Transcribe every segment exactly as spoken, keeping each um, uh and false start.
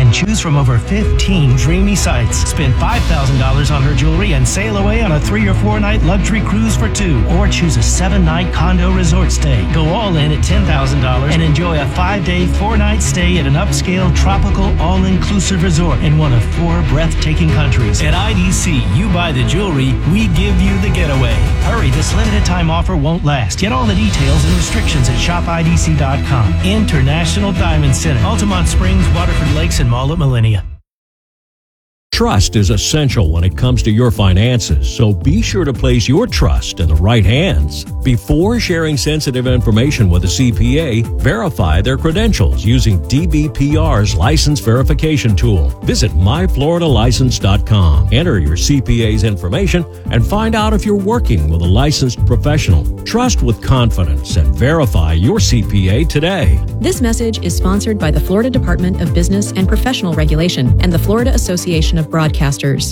and choose from over fifteen dreamy sights. Spend five thousand dollars on her jewelry and sail away on a three or four night luxury cruise for two, or choose a seven night condo resort stay. Go all in at ten thousand dollars and enjoy a five day, four night stay at an upscale, tropical, all-inclusive resort in one of four breathtaking countries. At I D C, you buy the jewelry, we give you the getaway. Hurry, this limited time offer won't last. Get all the details and restrictions at shop I D C dot com. International Diamond Center, Altamont Springs, Waterford Lakes, and Mall at Millennia. Trust is essential when it comes to your finances, so be sure to place your trust in the right hands. Before sharing sensitive information with a C P A, verify their credentials using D B P R's license verification tool. Visit my florida license dot com. Enter your C P A's information and find out if you're working with a licensed professional. Trust with confidence and verify your C P A today. This message is sponsored by the Florida Department of Business and Professional Regulation and the Florida Association of Broadcasters.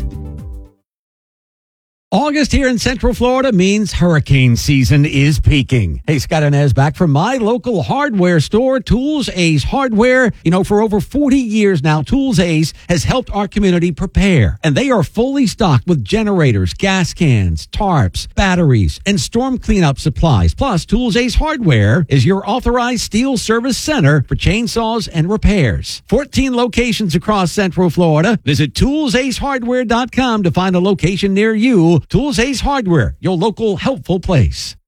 August here in Central Florida means hurricane season is peaking. Hey, Scott Inez back from my local hardware store, Tools Ace Hardware. You know, for over forty years now, Tools Ace has helped our community prepare. And they are fully stocked with generators, gas cans, tarps, batteries, and storm cleanup supplies. Plus, Tools Ace Hardware is your authorized steel service center for chainsaws and repairs. fourteen locations across Central Florida. Visit tools ace hardware dot com to find a location near you. Tools Ace Hardware, your local helpful place.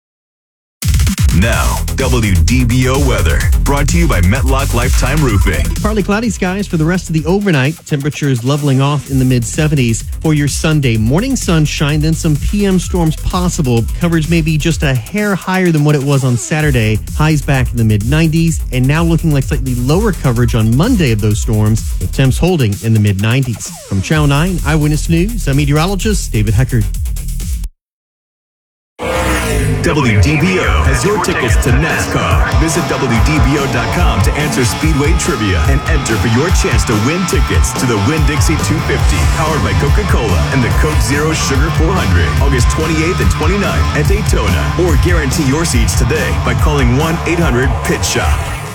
Now, W D B O weather, brought to you by Metlock Lifetime Roofing. Partly cloudy skies for the rest of the overnight. Temperatures leveling off in the mid seventies. For your Sunday, morning sunshine, then some P M storms possible. Coverage may be just a hair higher than what it was on Saturday. Highs back in the mid nineties, and now looking like slightly lower coverage on Monday of those storms, with temps holding in the mid nineties. From Channel nine Eyewitness News, I'm meteorologist David Heckard. W D B O has your tickets to NASCAR. Visit W D B O dot com to answer Speedway trivia and enter for your chance to win tickets to the Winn-Dixie two fifty, powered by Coca-Cola and the Coke Zero Sugar four hundred, August twenty-eighth and twenty-ninth at Daytona. Or guarantee your seats today by calling one eight hundred pit shop.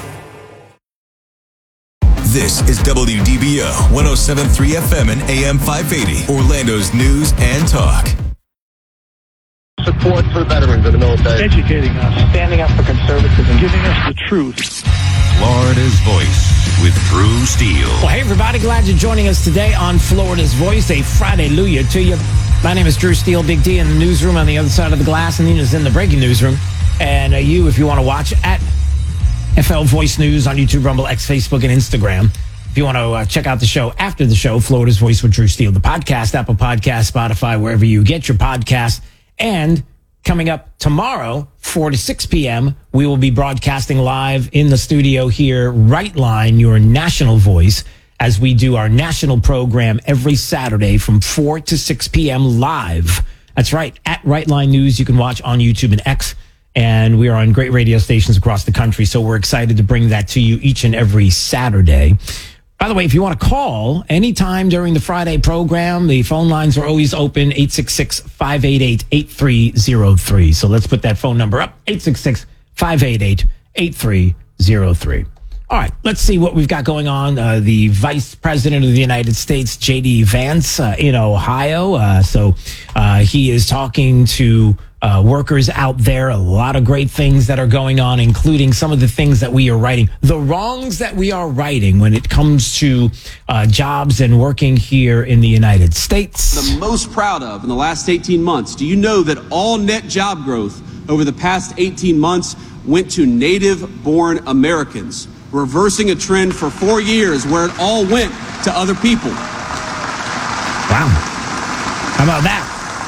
This is W D B O one oh seven point three F M and A M five eighty, Orlando's news and talk. Support for veterans of the military. Educating us. Standing up for conservatism. Giving us the truth. Florida's Voice with Drew Steele. Well, hey, everybody. Glad you're joining us today on Florida's Voice. A Friday-luya to you. My name is Drew Steele. Big D in the newsroom on the other side of the glass. And Nina's in the breaking newsroom. And uh, you, if you want to watch, at F L Voice News on YouTube, Rumble, X, Facebook, and Instagram. If you want to uh, check out the show after the show, Florida's Voice with Drew Steele, the podcast, Apple Podcast, Spotify, wherever you get your podcast. And coming up tomorrow, four to six p.m., we will be broadcasting live in the studio here, Right Line, your national voice, as we do our national program every Saturday from four to six p.m. live. That's right, at Right Line News. You can watch on YouTube and X, and we are on great radio stations across the country, so we're excited to bring that to you each and every Saturday. By the way, if you want to call anytime during the Friday program, the phone lines are always open, eight six six, five eight eight, eight three zero three. So let's put that phone number up, eight six six, five eight eight, eight three zero three. All right, let's see what we've got going on. Uh, the Vice President of the United States, J D. Vance, uh, in Ohio. Uh, so uh, he is talking to Uh, workers out there, a lot of great things that are going on, including some of the things that we are writing, the wrongs that we are righting when it comes to uh, jobs and working here in the United States. The most proud of in the last eighteen months, do you know that all net job growth over the past eighteen months went to native-born Americans, reversing a trend for four years where it all went to other people? Wow. How about that?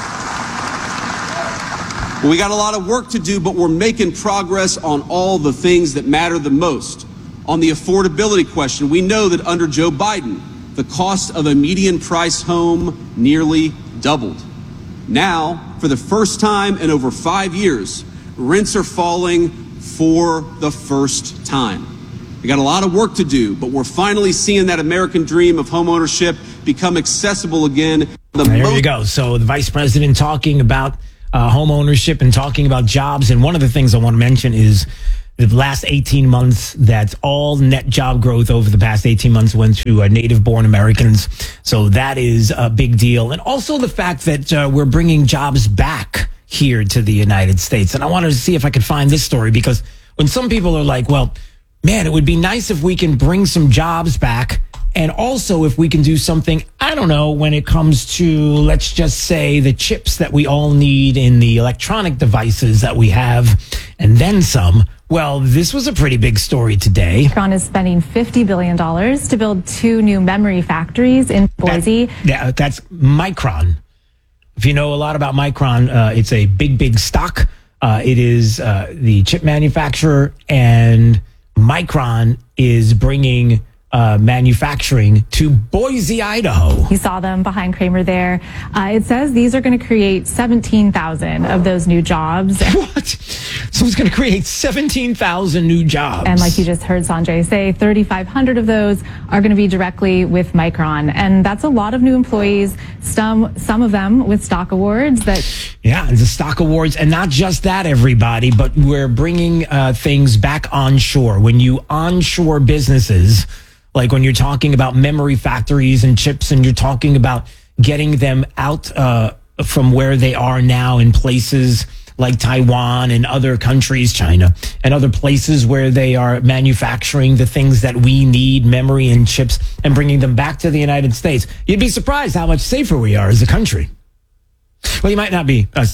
We got a lot of work to do, but we're making progress on all the things that matter the most. On the affordability question, we know that under Joe Biden, the cost of a median price home nearly doubled. Now, for the first time in over five years, rents are falling for the first time. We got a lot of work to do, but we're finally seeing that American dream of homeownership become accessible again. The there most- you go. So the vice president talking about Uh, home ownership and talking about jobs. And one of the things I want to mention is the last eighteen months, that's all net job growth over the past eighteen months went to uh, native-born Americans. So that is a big deal. And also the fact that uh, we're bringing jobs back here to the United States. And I wanted to see if I could find this story, because when some people are like, well, man, it would be nice if we can bring some jobs back. And also if we can do something, I don't know, when it comes to, let's just say, the chips that we all need in the electronic devices that we have, and then some. Well, this was a pretty big story today. Micron is spending fifty billion dollars to build two new memory factories in Boise. That, yeah, that's Micron. If you know a lot about Micron, uh, it's a big, big stock. Uh, it is uh, the chip manufacturer, and Micron is bringing Uh, manufacturing to Boise, Idaho. You saw them behind Kramer there. Uh, it says these are going to create seventeen thousand of those new jobs. What? So it's going to create seventeen thousand new jobs. And like you just heard Sanjay say, thirty-five hundred of those are going to be directly with Micron. And that's a lot of new employees, some, some of them with stock awards. That Yeah, the stock awards. And not just that, everybody, but we're bringing uh, things back onshore. When you onshore businesses, like when you're talking about memory factories and chips, and you're talking about getting them out uh, from where they are now in places like Taiwan and other countries, China, and other places where they are manufacturing the things that we need, memory and chips, and bringing them back to the United States, you'd be surprised how much safer we are as a country. Well, you might not be. Uh,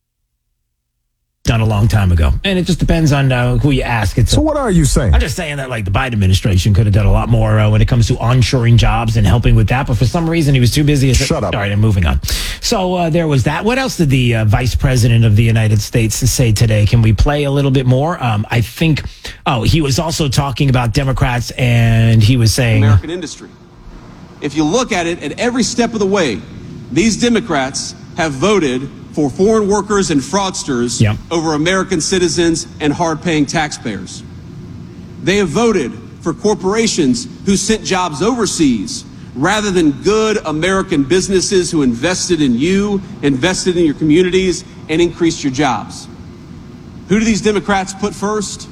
done a long time ago. And it just depends on uh, who you ask. It's so a, what are you saying? I'm just saying that like the Biden administration could have done a lot more uh, when it comes to onshoring jobs and helping with that. But for some reason, he was too busy. Shut up. All right, I'm moving on. So uh, there was that. What else did the uh, vice president of the United States say today? Can we play a little bit more? Um, I think, oh, he was also talking about Democrats, and he was saying American industry. If you look at it at every step of the way, these Democrats have voted for foreign workers and fraudsters yep. over American citizens and hard-paying taxpayers. They have voted for corporations who sent jobs overseas rather than good American businesses who invested in you, invested in your communities, and increased your jobs. Who do these Democrats put first?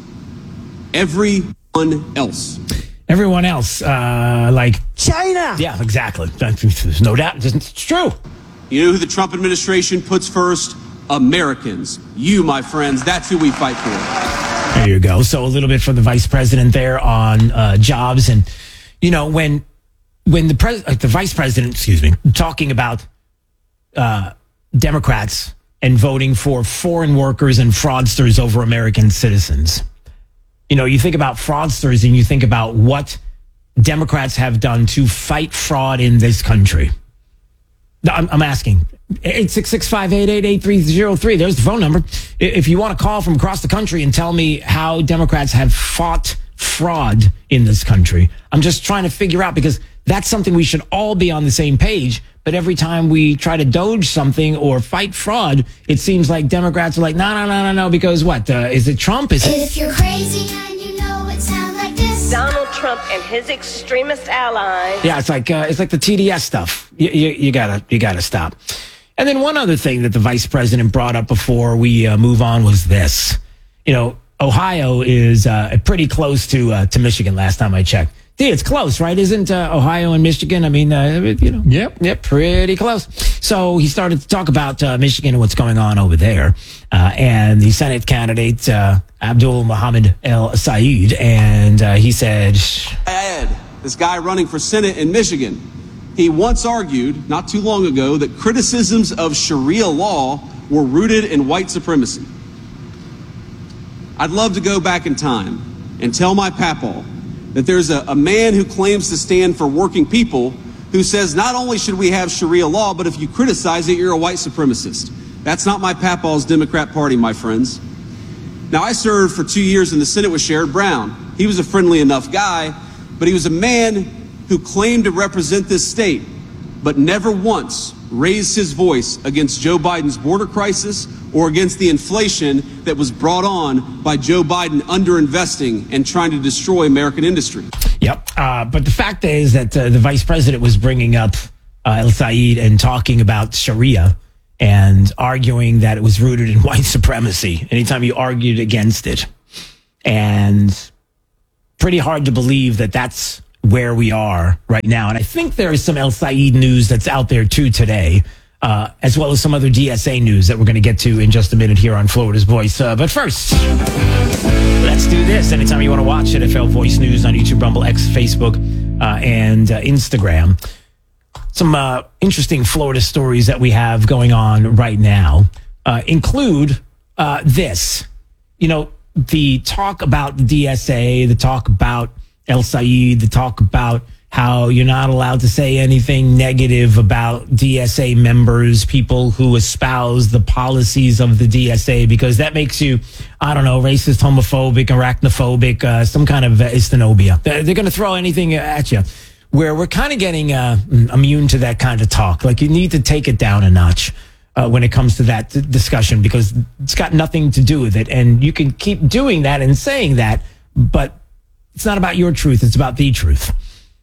Everyone else. Everyone else, uh, like China. Yeah, exactly. There's no doubt. It's true. You know who the Trump administration puts first? Americans. You, my friends, that's who we fight for. There you go. So a little bit for the vice president there on uh, jobs. And, you know, when when the pres- uh, the vice president, excuse me, talking about uh, Democrats and voting for foreign workers and fraudsters over American citizens. You know, you think about fraudsters and you think about what Democrats have done to fight fraud in this country. I'm, I'm asking. eight six six, five eight eight, eight three zero three. There's the phone number. If you want to call from across the country and tell me how Democrats have fought fraud in this country, I'm just trying to figure out, because that's something we should all be on the same page. But every time we try to doge something or fight fraud, it seems like Democrats are like, no, no, no, no, no, because what? Uh, is it Trump? Is it? If you're crazy and you know it sounds like this. Donald Trump and his extremist allies. Yeah, it's like uh, it's like the T D S stuff. You, you, you gotta you gotta stop. And then one other thing that the vice president brought up before we uh, move on was this. You know, Ohio is uh, pretty close to uh, to Michigan. Last time I checked, yeah, it's close, right? Isn't uh, Ohio and Michigan? I mean, uh, you know, yep, yep, pretty close. So he started to talk about uh, Michigan and what's going on over there, uh, and the Senate candidate uh, Abdul Muhammad El Said, and uh, he said, Ed, this guy running for Senate in Michigan, he once argued not too long ago that criticisms of Sharia law were rooted in white supremacy. I'd love to go back in time and tell my papaw that there's a, a man who claims to stand for working people who says not only should we have Sharia law, but if you criticize it, you're a white supremacist. That's not my papaw's Democrat Party, my friends. Now, I served for two years in the Senate with Sherrod Brown. He was a friendly enough guy, but he was a man who claimed to represent this state, but never once raised his voice against Joe Biden's border crisis or against the inflation that was brought on by Joe Biden underinvesting and trying to destroy American industry. Yep. Uh, but the fact is that uh, the vice president was bringing up uh, El Said and talking about Sharia and arguing that it was rooted in white supremacy anytime you argued against it. And pretty hard to believe that that's where we are right now. And I think there is some El Said news that's out there too today, uh, as well as some other D S A news that we're going to get to in just a minute here on Florida's Voice. Uh, but first, let's do this. Anytime you want to watch N F L Voice News on YouTube, Rumble, X, Facebook, uh, and uh, Instagram. Some uh, interesting Florida stories that we have going on right now uh, include uh, this. You know, the talk about the D S A, the talk about El Said, the talk about how you're not allowed to say anything negative about D S A members, people who espouse the policies of the D S A, because that makes you, I don't know, racist, homophobic, arachnophobic, uh, some kind of uh, istinobia. They're, they're going to throw anything at you. Where we're kind of getting uh, immune to that kind of talk. Like, you need to take it down a notch uh, when it comes to that d- discussion, because it's got nothing to do with it. And you can keep doing that and saying that, but it's not about your truth. It's about the truth.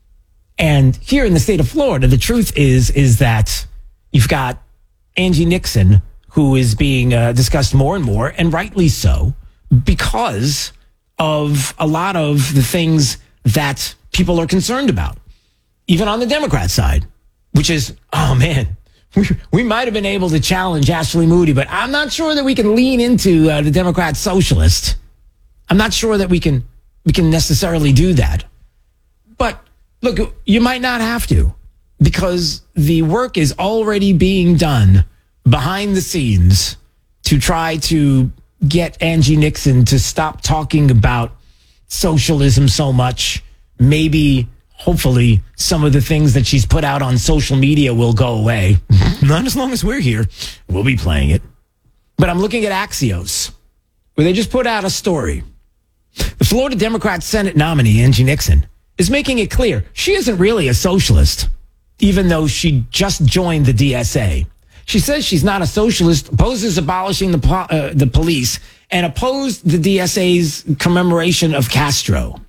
And here in the state of Florida, the truth is, is that you've got Angie Nixon, who is being uh, discussed more and more, and rightly so, because of a lot of the things that people are concerned about. Even on the Democrat side, which is, oh man, we, we might have been able to challenge Ashley Moody, but I'm not sure that we can lean into uh, the Democrat socialist. I'm not sure that we can we can necessarily do that. But look, you might not have to, because the work is already being done behind the scenes to try to get Angie Nixon to stop talking about socialism so much. Maybe, hopefully, some of the things that she's put out on social media will go away. Not as long as we're here. We'll be playing it. But I'm looking at Axios, where they just put out a story. The Florida Democrat Senate nominee, Angie Nixon, is making it clear she isn't really a socialist, even though she just joined the D S A. She says she's not a socialist, opposes abolishing the, po- uh, the police, and opposed the D S A's commemoration of Castro.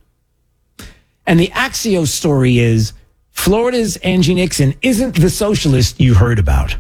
And the Axios story is, Florida's Angie Nixon isn't the socialist you heard about.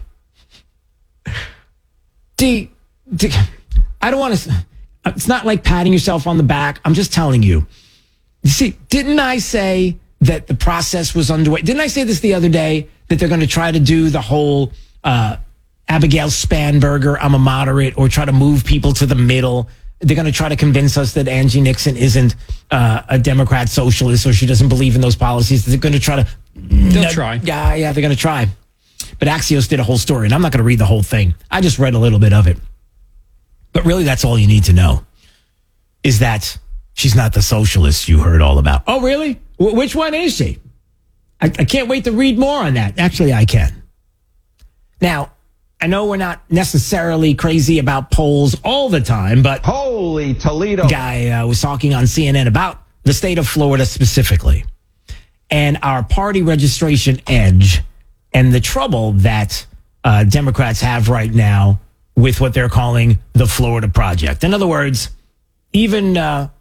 D, D, I don't want to, it's not like patting yourself on the back. I'm just telling you. You see, didn't I say that the process was underway? Didn't I say this the other day, that they're going to try to do the whole uh, Abigail Spanberger, I'm a moderate, or try to move people to the middle? They're going to try to convince us that Angie Nixon isn't uh, a Democrat socialist, or she doesn't believe in those policies. They're going to try to... They'll no, try. Yeah, yeah, they're going to try. But Axios did a whole story, and I'm not going to read the whole thing. I just read a little bit of it. But really, that's all you need to know, is that she's not the socialist you heard all about. Oh, really? W- which one is she? I-, I can't wait to read more on that. Actually, I can. Now, I know we're not necessarily crazy about polls all the time, but holy Toledo guy uh, was talking on C N N about the state of Florida specifically, and our party registration edge, and the trouble that uh, Democrats have right now with what they're calling the Florida Project. In other words, even uh,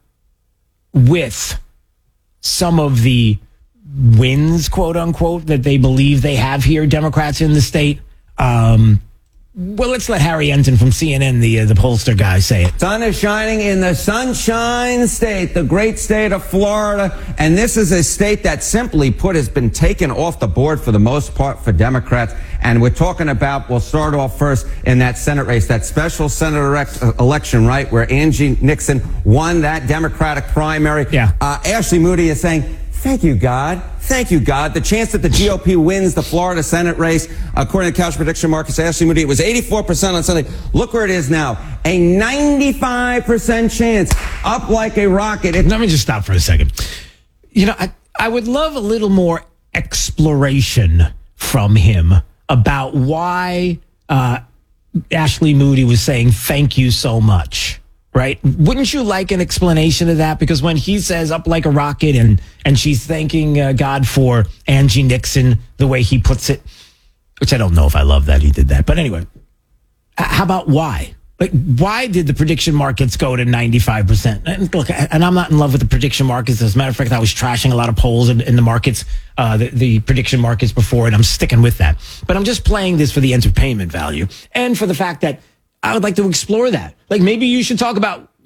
with some of the wins, quote unquote, that they believe they have here, Democrats in the state, um, well, let's let Harry Enton from C N N, the uh, the pollster guy, say it. Sun is shining in the Sunshine State, the great state of Florida. And this is a state that, simply put, has been taken off the board for the most part for Democrats. And we're talking about, we'll start off first in that Senate race, that special Senate elect- election, right, where Angie Nixon won that Democratic primary. Yeah. Uh, Ashley Moody is saying, thank you, God. Thank you, God. The chance that the G O P wins the Florida Senate race, according to Couch Prediction Markets, Ashley Moody, it was eighty-four percent on Sunday. Look where it is now. A ninety-five percent chance, up like a rocket. It- Let me just stop for a second. You know, I, I would love a little more exploration from him about why uh, Ashley Moody was saying thank you so much. Right? Wouldn't you like an explanation of that? Because when he says up like a rocket and, and she's thanking uh, God for Angie Nixon, the way he puts it, which I don't know if I love that he did that. But anyway, how about why? Like, why did the prediction markets go to ninety-five percent? And look, and I'm not in love with the prediction markets. As a matter of fact, I was trashing a lot of polls in, in the markets, uh, the, the prediction markets before, and I'm sticking with that. But I'm just playing this for the entertainment value and for the fact that I would like to explore that. Like, maybe you should talk about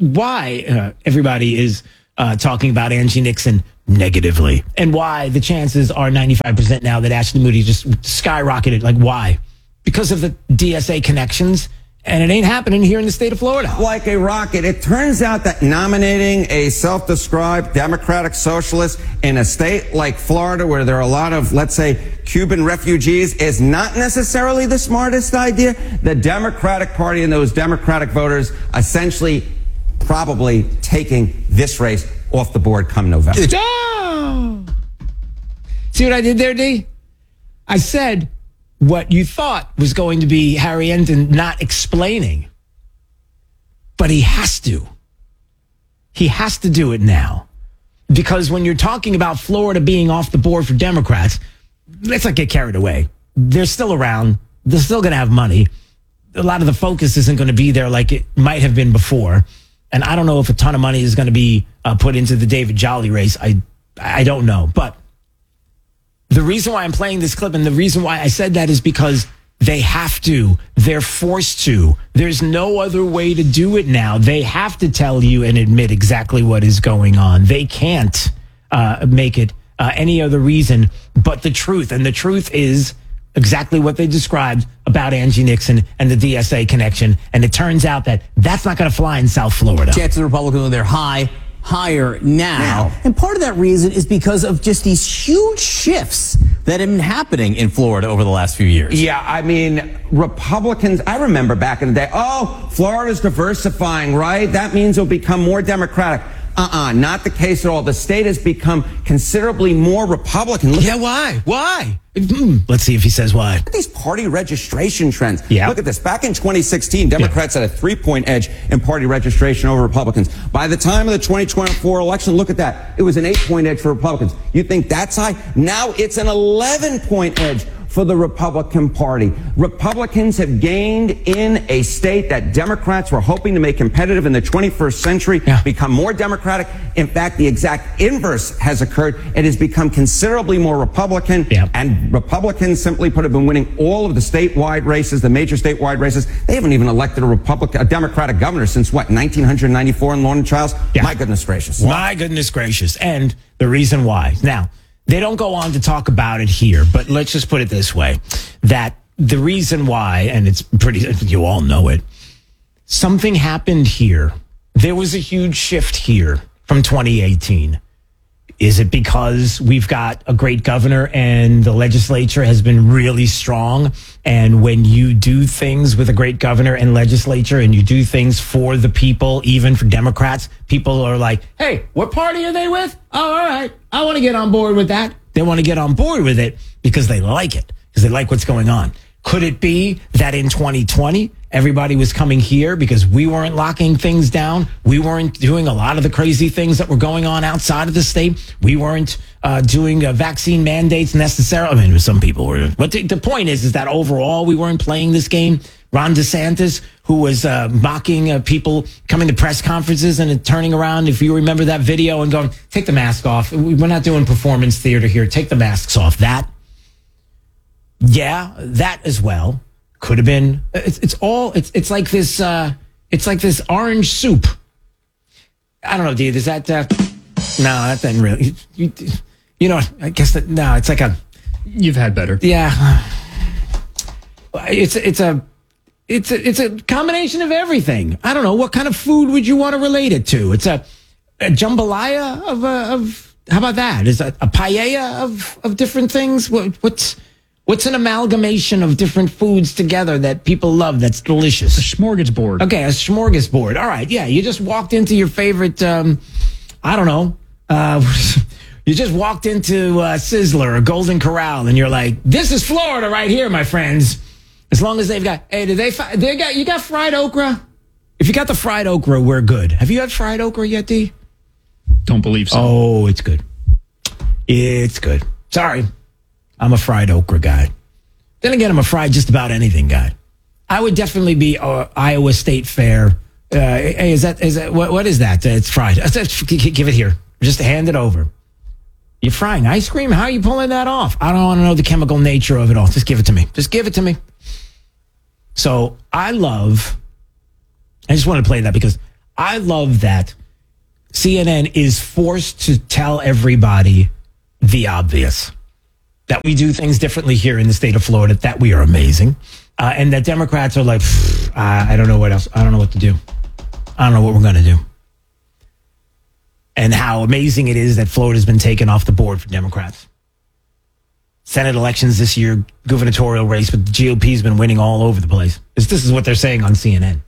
why uh, everybody is uh, talking about Angie Nixon negatively, and why the chances are ninety-five percent now that Ashley Moody just skyrocketed. Like, why? Because of the D S A connections, and it ain't happening here in the state of Florida. Like a rocket. It turns out that nominating a self-described Democratic socialist in a state like Florida, where there are a lot of, let's say, Cuban refugees, is not necessarily the smartest idea. The Democratic Party and those Democratic voters essentially probably taking this race off the board come November. Oh. See what I did there, D? I said what you thought was going to be Harry Enten not explaining. But he has to. He has to do it now. Because when you're talking about Florida being off the board for Democrats, let's not get carried away. They're still around. They're still going to have money. A lot of the focus isn't going to be there like it might have been before. And I don't know if a ton of money is going to be uh, put into the David Jolly race. I I don't know. But the reason why I'm playing this clip and the reason why I said that is because they have to. They're forced to. There's no other way to do it now. They have to tell you and admit exactly what is going on. They can't uh, make it uh, any other reason but the truth. And the truth is exactly what they described about Angie Nixon and the D S A connection. And it turns out that that's not going to fly in South Florida. Chances of Republicans, they're high, higher now. now. And part of that reason is because of just these huge shifts that have been happening in Florida over the last few years. Yeah, I mean, Republicans, I remember back in the day, oh, Florida's diversifying, right? That means it'll become more Democratic. Uh-uh, not the case at all. The state has become considerably more Republican. Look yeah, why? Why? Let's see if he says why. Look at these party registration trends. Yeah. Look at this. Back in twenty sixteen, Democrats yeah. had a three-point edge in party registration over Republicans. By the time of the twenty twenty-four election, look at that. It was an eight-point edge for Republicans. You think that's high? Now it's an eleven-point edge for the Republican Party. Republicans have gained in a state that Democrats were hoping to make competitive in the twenty-first century, yeah. become more Democratic. In fact, the exact inverse has occurred. It has become considerably more Republican, yeah. and Republicans, simply put, have been winning all of the statewide races, the major statewide races. They haven't even elected a Republican, a Democratic governor since, what, nineteen ninety-four in Lorna Childs? Yeah. My goodness gracious. My goodness gracious. And the reason why. Now, they don't go on to talk about it here, but let's just put it this way, that the reason why, and it's pretty, you all know it, something happened here. There was a huge shift here from twenty eighteen. Is it because we've got a great governor and the legislature has been really strong? And when you do things with a great governor and legislature and you do things for the people, even for Democrats, people are like, hey, what party are they with? Oh, all right. I want to get on board with that. They want to get on board with it because they like it, because they like what's going on. Could it be that in twenty twenty, everybody was coming here because we weren't locking things down? We weren't doing a lot of the crazy things that were going on outside of the state. We weren't uh, doing uh, vaccine mandates necessarily. I mean, some people were. But the, the point is, is that overall, we weren't playing this game. Ron DeSantis, who was uh, mocking uh, people coming to press conferences and turning around, if you remember that video, and going, take the mask off. We're not doing performance theater here. Take the masks off. That. Yeah, that as well could have been. It's, it's all. It's it's like this. Uh, it's like this orange soup. I don't know, dude. Is that? Uh, no, that doesn't really. You, you know, I guess that. No, it's like a. You've had better. Yeah. It's it's a. It's a, it's a combination of everything. I don't know. What kind of food would you want to relate it to? It's a, a jambalaya of uh, of. How about that? Is a, a paella of of different things? What, what's What's an amalgamation of different foods together that people love that's delicious? A smorgasbord. Okay, a smorgasbord. All right, yeah. You just walked into your favorite, um, I don't know, uh, you just walked into uh, Sizzler or Golden Corral and you're like, this is Florida right here, my friends. As long as they've got, hey, did they, fi- they got, you got fried okra? If you got the fried okra, we're good. Have you had fried okra yet, D? Don't believe so. Oh, it's good. It's good. Sorry. I'm a fried okra guy. Then again, I'm a fried just about anything guy. I would definitely be uh, Iowa State Fair. Uh, hey, is that, is that, what, what is that? Uh, it's fried. Give it here. Just hand it over. You're frying ice cream? How are you pulling that off? I don't want to know the chemical nature of it all. Just give it to me. Just give it to me. So I love, I just want to play that because I love that C N N is forced to tell everybody the obvious. That we do things differently here in the state of Florida, that we are amazing. Uh, and that Democrats are like, I, I don't know what else. I don't know what to do. I don't know what we're going to do. And how amazing it is that Florida's been taken off the board for Democrats. Senate elections this year, gubernatorial race, but the G O P's been winning all over the place. This, this is what they're saying on C N N.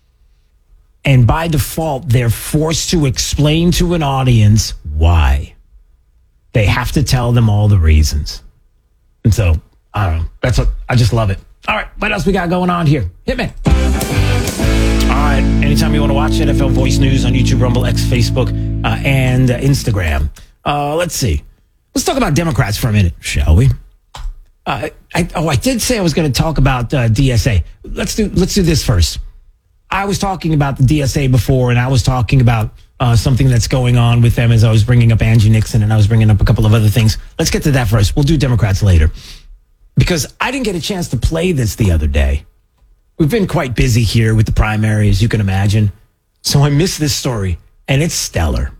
And by default, they're forced to explain to an audience why. They have to tell them all the reasons. And so, I don't know. That's what, I just love it. All right, what else we got going on here? Hit me. All right, anytime you want to watch N F L Voice News on YouTube, Rumble, X, Facebook, uh, and uh, Instagram. Uh, let's see. Let's talk about Democrats for a minute, shall we? Uh, I, oh, I did say I was going to talk about uh, D S A. Let's do let's do this first. I was talking about the D S A before, and I was talking about uh, something that's going on with them as I was bringing up Angie Nixon, and I was bringing up a couple of other things. Let's get to that first. We'll do Democrats later. Because I didn't get a chance to play this the other day. We've been quite busy here with the primary, as you can imagine. So I missed this story, and it's stellar.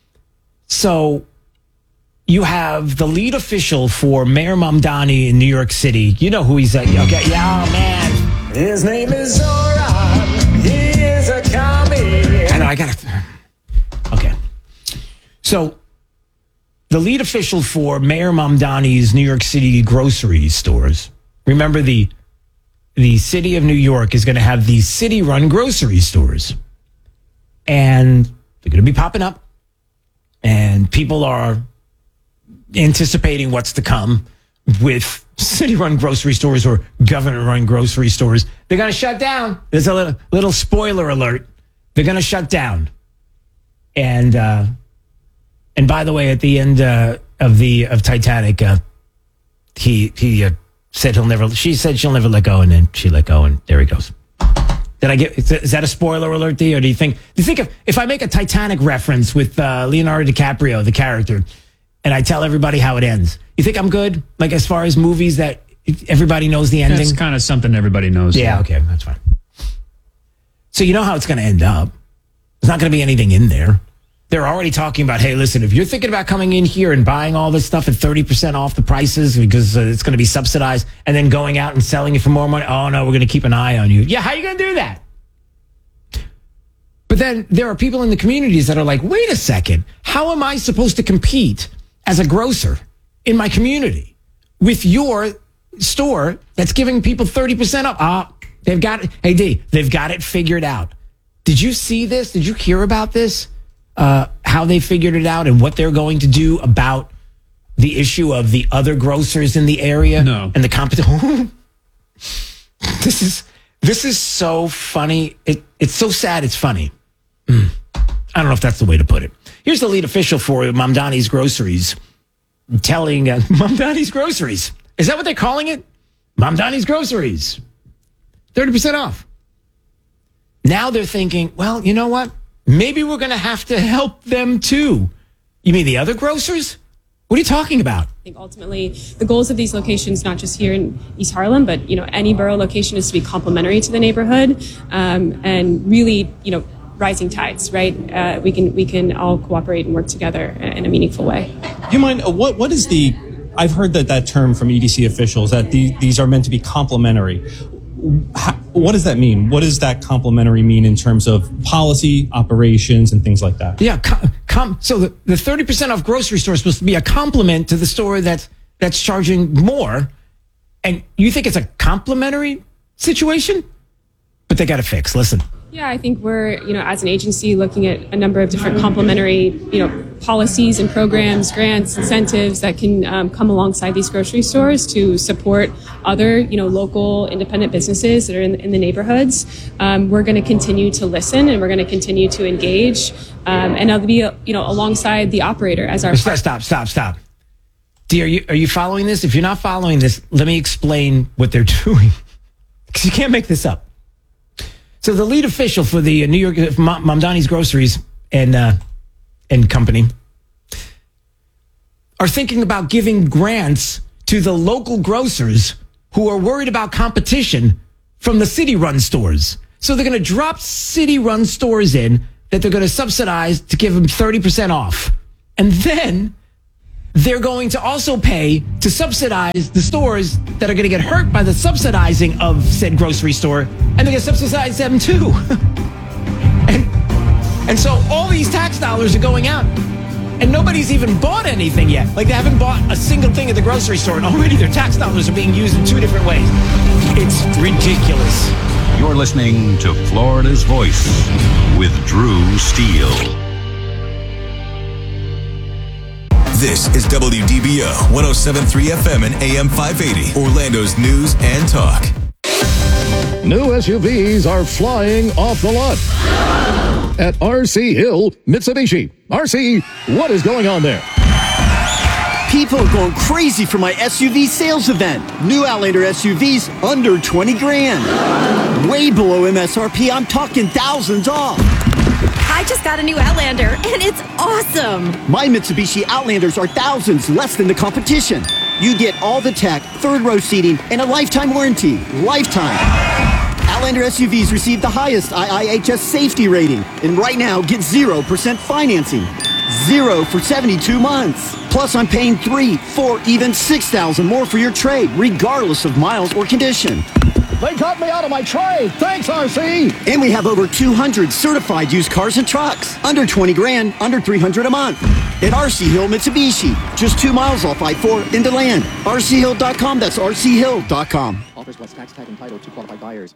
So you have the lead official for Mayor Mamdani in New York City. You know who he's at. Okay, yeah, oh, man. His name is Zoran. He is a commie. I know, I got to... Okay. So the lead official for Mayor Mamdani's New York City grocery stores. Remember, the the city of New York is going to have these city-run grocery stores. And they're going to be popping up. And people are anticipating what's to come with city-run grocery stores or government-run grocery stores. They're going to shut down. There's a little, little spoiler alert. They're going to shut down. And... uh And by the way, at the end uh, of the of Titanic, uh, he he uh, said he'll never. She said she'll never let go, and then she let go, and there he goes. Did I get? Is that a spoiler alert, D? Or do you think? Do you think if, if I make a Titanic reference with uh, Leonardo DiCaprio, the character, and I tell everybody how it ends, you think I'm good? Like as far as movies that everybody knows the ending. That's kind of something everybody knows. Yeah. Okay, that's fine. So you know how it's going to end up. There's not going to be anything in there. They're already talking about, hey, listen, if you're thinking about coming in here and buying all this stuff at thirty percent off the prices because uh, it's going to be subsidized and then going out and selling it for more money, oh, no, we're going to keep an eye on you. Yeah, how are you going to do that? But then there are people in the communities that are like, wait a second, how am I supposed to compete as a grocer in my community with your store that's giving people thirty percent off? Ah, they've got it. Hey, D, they've got it figured out. Did you see this? Did you hear about this? Uh, how they figured it out and what they're going to do about the issue of the other grocers in the area? No. And the competition. This is this is so funny. It, it's so sad. It's funny. Mm. I don't know if that's the way to put it. Here's the lead official for Mamdani's Groceries telling uh, Mamdani's Groceries. Is that what they're calling it? Mamdani's Groceries. thirty percent off. Now they're thinking, well, you know what? Maybe we're going to have to help them too. You mean the other grocers? What are you talking about? I think ultimately the goals of these locations, not just here in East Harlem, but you know any borough location, is to be complementary to the neighborhood, um, and really, you know, rising tides. Right? Uh, we can we can all cooperate and work together in a meaningful way. Do you mind? Uh, what what is the? I've heard that that term from E D C officials that the, these are meant to be complementary. How, what does that mean? What does that complementary mean in terms of policy, operations, and things like that? Yeah, com, com, so the, the thirty percent off grocery store is supposed to be a complement to the store that's, that's charging more. And you think it's a complimentary situation? But they got to fix. Listen. Yeah, I think we're, you know, as an agency looking at a number of different complementary, you know, policies and programs, grants, incentives that can um, come alongside these grocery stores to support other, you know, local independent businesses that are in, in the neighborhoods. Um, we're going to continue to listen and we're going to continue to engage, um, and I'll be, you know, alongside the operator as our. Stop, stop, stop, stop. D, are you, are you following this? If you're not following this, let me explain what they're doing. Because you can't make this up. So the lead official for the New York Mamdani's Groceries and uh, and company are thinking about giving grants to the local grocers who are worried about competition from the city-run stores. So they're going to drop city-run stores in, that they're going to subsidize to give them thirty percent off. And then they're going to also pay to subsidize the stores that are going to get hurt by the subsidizing of said grocery store, and they're going to subsidize them too. and, and so all these tax dollars are going out, and nobody's even bought anything yet. Like, they haven't bought a single thing at the grocery store, and already their tax dollars are being used in two different ways. It's ridiculous. You're listening to Florida's Voice with Drew Steele. This is W D B O one oh seven point three F M and A M five eighty, Orlando's news and talk. New S U Vs are flying off the lot at R C Hill Mitsubishi. R C, what is going on there? People are going crazy for my S U V sales event. New Outlander S U Vs under twenty grand. Way below M S R P. I'm talking thousands off. I just got a new Outlander, and it's awesome. My Mitsubishi Outlanders are thousands less than the competition. You get all the tech, third row seating, and a lifetime warranty. Lifetime. Outlander S U Vs receive the highest I I H S safety rating. And right now, get zero percent financing. Zero for seventy-two months. Plus, I'm paying three, four, even six thousand more for your trade, regardless of miles or condition. They got me out of my trade. Thanks, R C. And we have over two hundred certified used cars and trucks. Under twenty grand, under three hundred a month. At R C Hill Mitsubishi. Just two miles off I four into land. R C hill dot com. That's R C hill dot com. Offers plus tax tag and title to qualified buyers.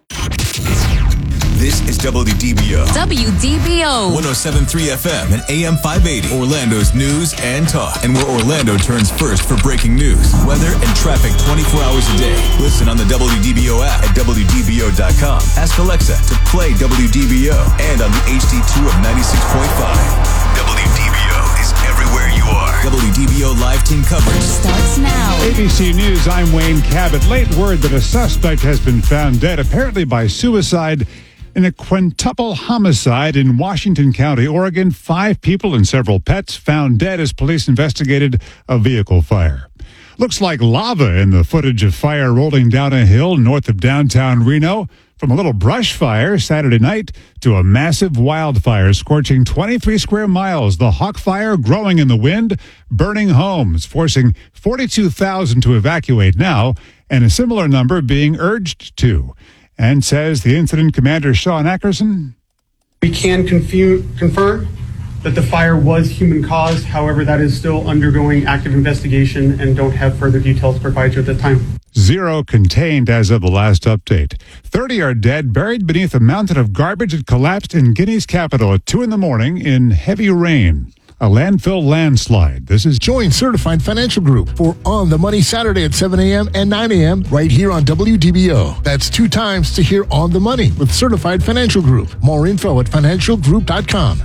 This is W D B O. W D B O. one oh seven point three F M and A M five eighty, Orlando's news and talk. And where Orlando turns first for breaking news, weather, and traffic twenty-four hours a day. Listen on the W D B O app at W D B O dot com. Ask Alexa to play W D B O and on the H D two of ninety-six point five. W D B O is everywhere you are. W D B O live team coverage starts now. A B C News, I'm Wayne Cabot. Late word that a suspect has been found dead, apparently by suicide, in a quintuple homicide in Washington County, Oregon. Five people and several pets found dead as police investigated a vehicle fire. Looks like lava in the footage of fire rolling down a hill north of downtown Reno. From a little brush fire Saturday night to a massive wildfire scorching twenty-three square miles. The Hawk Fire growing in the wind, burning homes, forcing forty-two thousand to evacuate now, and a similar number being urged to. And says the incident commander, Sean Ackerson. We can confu- confirm that the fire was human caused. However, that is still undergoing active investigation and don't have further details to provide you at this time. Zero contained as of the last update. thirty are dead, buried beneath a mountain of garbage that collapsed in Guinea's capital at two in the morning in heavy rain. A landfill landslide. This is Join Certified Financial Group for On the Money Saturday at seven a.m. and nine a.m. right here on W D B O. That's two times to hear On the Money with Certified Financial Group. More info at financial group dot com.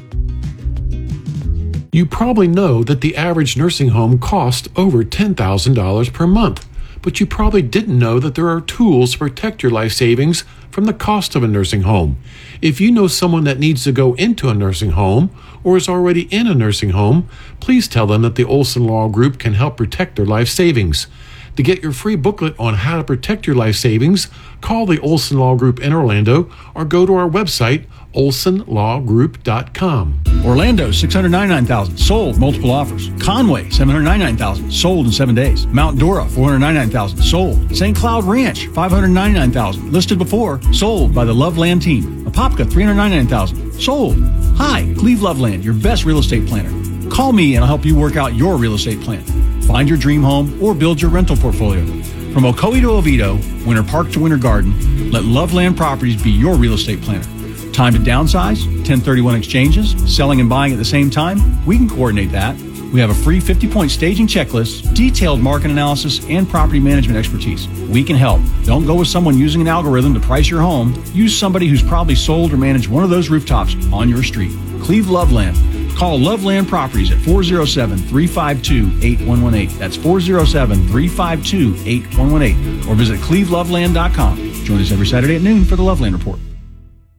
You probably know that the average nursing home costs over ten thousand dollars per month, but you probably didn't know that there are tools to protect your life savings from the cost of a nursing home. If you know someone that needs to go into a nursing home or is already in a nursing home, please tell them that the Olson Law Group can help protect their life savings. To get your free booklet on how to protect your life savings, call the Olson Law Group in Orlando or go to our website, olson law group dot com. Orlando, six hundred ninety-nine thousand dollars, sold, multiple offers. Conway, seven hundred ninety-nine thousand dollars, sold in seven days. Mount Dora, four hundred ninety-nine thousand dollars, sold. Saint Cloud Ranch, five hundred ninety-nine thousand dollars, listed before, sold by the Loveland team. Apopka, three hundred ninety-nine thousand dollars, sold. Hi, Cleve Loveland, your best real estate planner. Call me and I'll help you work out your real estate plan. Find your dream home or build your rental portfolio. From Ocoee to Oviedo, Winter Park to Winter Garden, let Loveland Properties be your real estate planner. Time to downsize, ten thirty-one exchanges, selling and buying at the same time? We can coordinate that. We have a free fifty-point staging checklist, detailed market analysis, and property management expertise. We can help. Don't go with someone using an algorithm to price your home. Use somebody who's probably sold or managed one of those rooftops on your street. Cleve Loveland. Call Loveland Properties at four oh seven, three five two, eight one one eight. That's four oh seven, three five two, eight one one eight. Or visit cleve loveland dot com. Join us every Saturday at noon for the Loveland Report.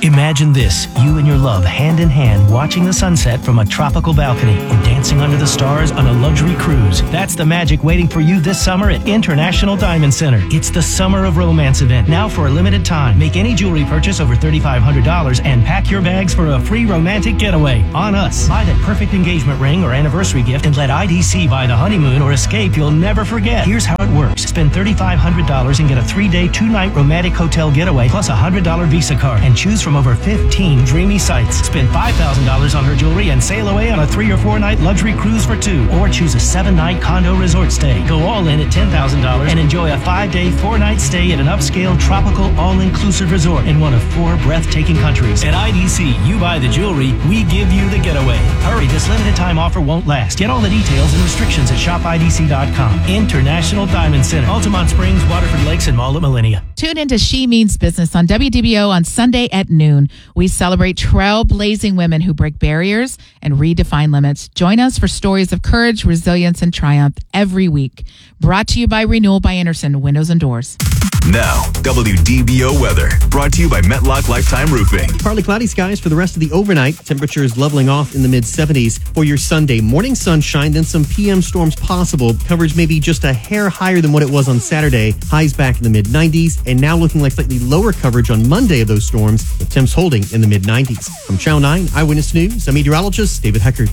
Imagine this, you and your love hand in hand watching the sunset from a tropical balcony or dancing under the stars on a luxury cruise. That's the magic waiting for you this summer at International Diamond Center. It's the Summer of Romance event, now for a limited time. Make any jewelry purchase over three thousand five hundred dollars and pack your bags for a free romantic getaway on us. Buy that perfect engagement ring or anniversary gift and let I D C buy the honeymoon or escape you'll never forget. Here's how it works. Spend three thousand five hundred dollars and get a three-day, two-night romantic hotel getaway plus a one hundred dollars Visa card and choose from over fifteen dreamy sites. Spend five thousand dollars on her jewelry and sail away on a three or four night luxury cruise for two. Or choose a seven night condo resort stay. Go all in at ten thousand dollars and enjoy a five day, four night stay at an upscale, tropical, all-inclusive resort in one of four breathtaking countries. At I D C, you buy the jewelry, we give you the getaway. Hurry, this limited time offer won't last. Get all the details and restrictions at shop I D C dot com. International Diamond Center, Altamont Springs, Waterford Lakes, and Mall at Millennia. Tune into She Means Business on W D B O on Sunday at noon. We celebrate trailblazing women who break barriers and redefine limits. Join us for stories of courage, resilience, and triumph every week. Brought to you by Renewal by Anderson Windows and Doors. Now, W D B O weather, brought to you by Metlock Lifetime Roofing. Partly cloudy skies for the rest of the overnight. Temperatures leveling off in the mid seventies. For your Sunday, morning sunshine, then some P M storms possible. Coverage may be just a hair higher than what it was on Saturday. Highs back in the mid nineties, and now looking like slightly lower coverage on Monday of those storms, with temps holding in the mid nineties. From Channel nine Eyewitness News, I'm meteorologist David Heckert.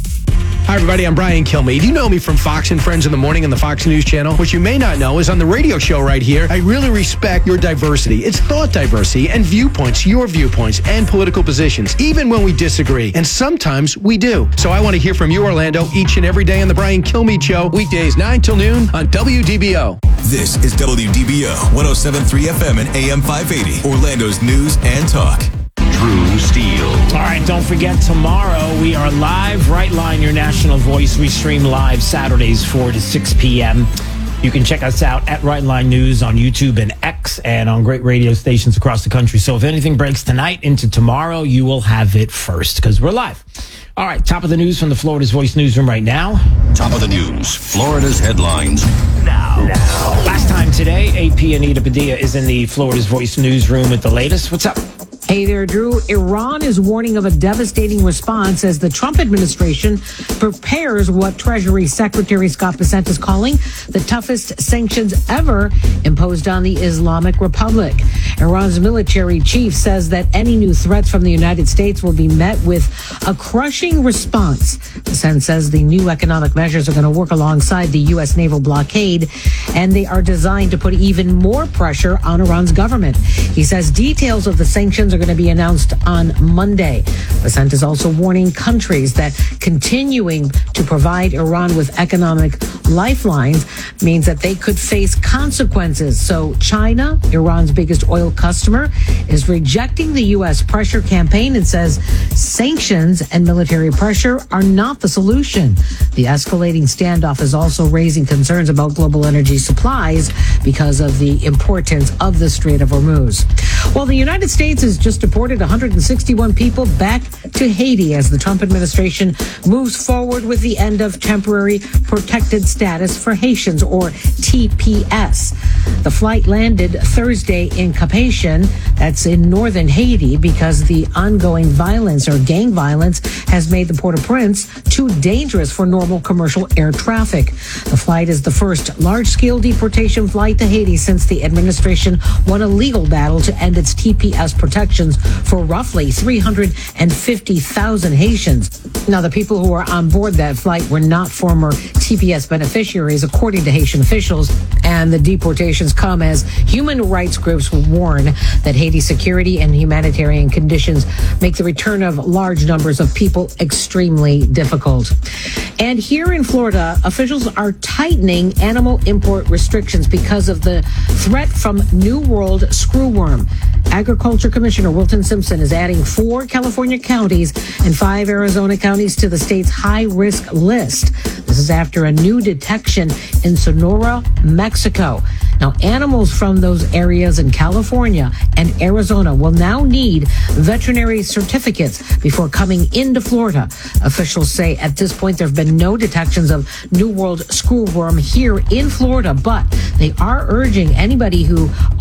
Hi, everybody. I'm Brian Kilmeade. You know me from Fox and Friends in the Morning and the Fox News Channel. What you may not know is on the radio show right here, I really respect your diversity. It's thought diversity and viewpoints, your viewpoints and political positions, even when we disagree. And sometimes we do. So I want to hear from you, Orlando, each and every day on the Brian Kilmeade Show, weekdays nine till noon on W D B O. This is W D B O one oh seven point three F M and A M five eighty, Orlando's news and talk. Drew Steele. All right, don't forget, tomorrow we are live. Right Line, your national voice. We stream live Saturdays, four to six p.m. You can check us out at Right Line News on YouTube and X and on great radio stations across the country. So if anything breaks tonight into tomorrow, you will have it first because we're live. All right, top of the news from the Florida's Voice newsroom right now. Top of the news, Florida's headlines. Now. now. Last time today, A P Anita Padilla is in the Florida's Voice newsroom with the latest. What's up? Hey there, Drew. Iran is warning of a devastating response as the Trump administration prepares what Treasury Secretary Scott Bessent is calling the toughest sanctions ever imposed on the Islamic Republic. Iran's military chief says that any new threats from the United States will be met with a crushing response. Bessent says the new economic measures are going to work alongside the U S naval blockade, and they are designed to put even more pressure on Iran's government. He says details of the sanctions are going to be announced on Monday. Bessent is also warning countries that continuing to provide Iran with economic lifelines means that they could face consequences. So China, Iran's biggest oil customer, is rejecting the U S pressure campaign and says sanctions and military pressure are not the solution. The escalating standoff is also raising concerns about global energy supplies because of the importance of the Strait of Hormuz. Well, the United States has just deported one hundred sixty-one people back to Haiti as the Trump administration moves forward with the end of temporary protected status for Haitians, or T P S. The flight landed Thursday in Cap-Haïtien, that's in northern Haiti, because the ongoing violence or gang violence has made the Port-au-Prince too dangerous for normal commercial air traffic. The flight is the first large-scale deportation flight to Haiti since the administration won a legal battle to end its T P S protections for roughly three hundred fifty thousand Haitians. Now, the people who were on board that flight were not former T P S beneficiaries, according to Haitian officials, and the deportations come as human rights groups warn that Haiti's security and humanitarian conditions make the return of large numbers of people extremely difficult. And here in Florida, officials are tightening animal import restrictions because of the threat from New World screwworm. Agriculture Commissioner Wilton Simpson is adding four California counties and five Arizona counties to the state's high-risk list. This is after a new detection in Sonora, Mexico. Now, animals from those areas in California and Arizona will now need veterinary certificates before coming into Florida. Officials say at this point there have been no detections of New World screwworm here in Florida, but they are urging anybody who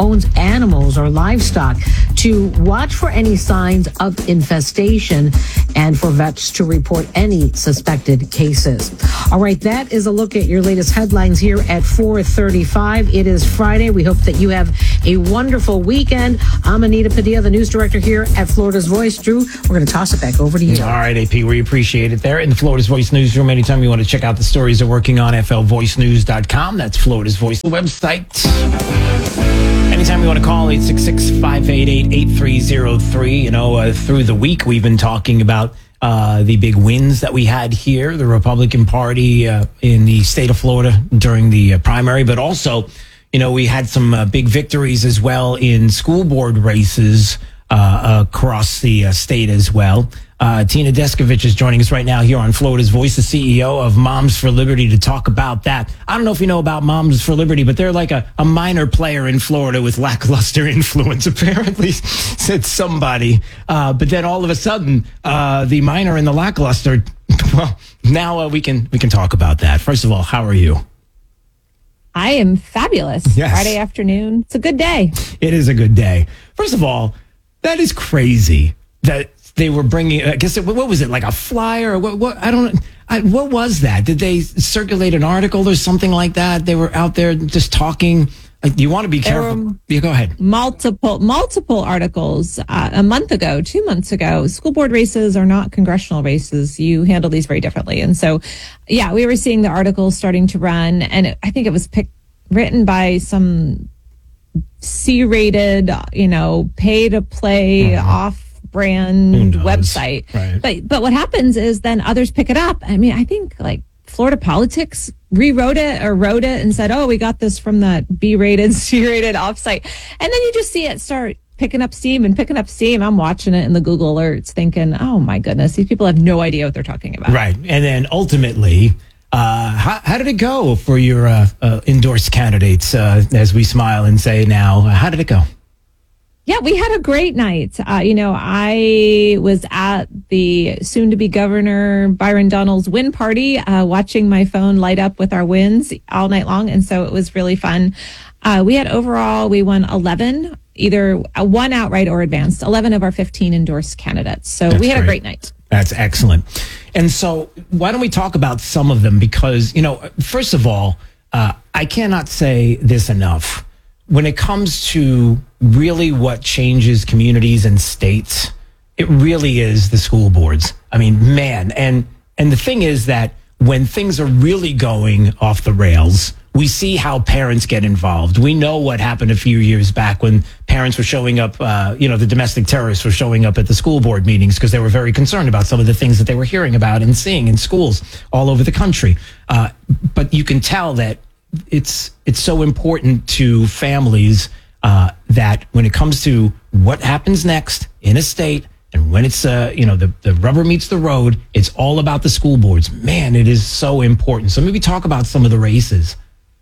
owns animals or livestock to watch for any signs of infestation and for vets to report any suspected cases. All right, that is a look at your latest headlines here at four thirty-five. It is Friday. We hope that you have a wonderful weekend. I'm Anita Padilla, the news director here at Florida's Voice. Drew, we're going to toss it back over to you. All right, A P, we appreciate it there. In the Florida's Voice newsroom, anytime you want to check out the stories they're working on, F L voice news dot com. That's Florida's Voice website. Anytime you want to call, eight six six, five eight eight, eight three zero three. You know, uh, through the week, we've been talking about uh, the big wins that we had here, the Republican Party uh, in the state of Florida during the uh, primary, but also, you know, we had some uh, big victories as well in school board races uh, across the uh, state as well. Uh, Tina Descovich is joining us right now here on Florida's Voice, the C E O of Moms for Liberty, to talk about that. I don't know if you know about Moms for Liberty, but they're like a, a minor player in Florida with lackluster influence, apparently, said somebody. Uh, but then all of a sudden, uh, the minor and the lackluster, well, now uh, we can we can talk about that. First of all, how are you? I am fabulous. Yes. Friday afternoon. It's a good day. It is a good day. First of all, that is crazy that they were bringing, I guess, it, what was it, like a flyer? Or what, what, I don't, I, what was that? Did they circulate an article or something like that? They were out there just talking. Like, you want to be careful. Yeah, go ahead. Multiple, multiple articles uh, a month ago, two months ago. School board races are not congressional races. You handle these very differently. And so, yeah, we were seeing the articles starting to run. And it, I think it was picked, written by some C-rated, you know, pay-to-play mm-hmm. off brand website. Right. But but what happens is then others pick it up. I mean, I think like Florida Politics rewrote it or wrote it and said, oh, we got this from that B-rated, C-rated offsite. And then you just see it start picking up steam and picking up steam. I'm watching it in the Google alerts thinking, oh my goodness, these people have no idea what they're talking about. Right. And then ultimately, uh, how, how did it go for your uh, uh, endorsed candidates uh, as we smile and say now, how did it go? Yeah, we had a great night. Uh, you know, I was at the soon-to-be Governor Byron Donalds win party, uh, watching my phone light up with our wins all night long. And so it was really fun. Uh, we had overall, we won eleven, either one outright or advanced, eleven of our fifteen endorsed candidates. So That's we had great. a great night. That's excellent. And so why don't we talk about some of them? Because, you know, first of all, uh, I cannot say this enough. When it comes to really what changes communities and states, it really is the school boards. I mean, man, and and the thing is that when things are really going off the rails, we see how parents get involved. We know what happened a few years back when parents were showing up, uh, you know, the domestic terrorists were showing up at the school board meetings because they were very concerned about some of the things that they were hearing about and seeing in schools all over the country. Uh, but you can tell that it's it's so important to families uh, that when it comes to what happens next in a state and when it's, uh, you know, the, the rubber meets the road, it's all about the school boards. Man, it is so important. So maybe talk about some of the races.